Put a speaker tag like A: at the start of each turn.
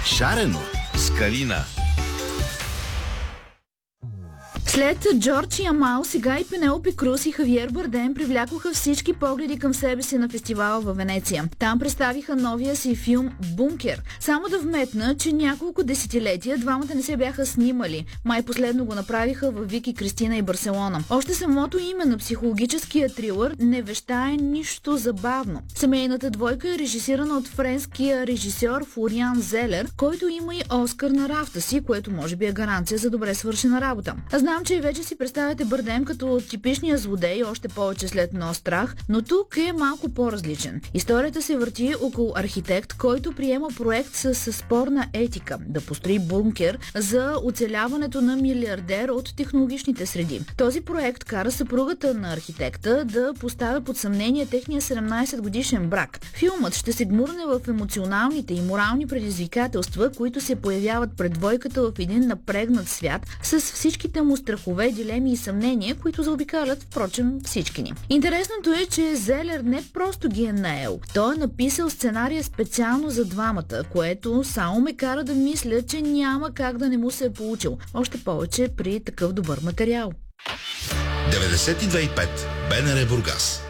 A: Шарено с Калина.
B: След Джордж и Амал, сега и Пенелопи Круз и Хавиер Бардем привлякоха всички погледи към себе си на фестивала във Венеция. Там представиха новия си филм «Бункер». Само да вметна, че няколко десетилетия двамата не се бяха снимали. Май последно го направиха във Вики, Кристина и Барселона. Още самото име на психологическия трилър не вещае нищо забавно. Семейната двойка е режисирана от френския режисьор Флориан Зелер, който има и Оскар на рафта си, което може би е гаранция за добре свършена работа. Знам, че и вече си представяте Бардем като типичния злодей, още повече след Нос страх, но тук е малко по-различен. Историята се върти около архитект, който приема проект с спорна етика да построи бункер за оцеляването на милиардер от технологичните среди. Този проект кара съпругата на архитекта да поставя под съмнение техния 17-годишен брак. Филмът ще се гмурне в емоционалните и морални предизвикателства, които се появяват пред двойката в един напрегнат свят с всичките му страхове, дилеми и съмнения, които заобикалят, впрочем, всички ни. Интересното е, че Зелер не просто ги е наел. Той е написал сценария специално за двамата, което само ме кара да мисля, че няма как да не му се е получил. Още повече при такъв добър материал.
A: 92.5 БНР Бургас.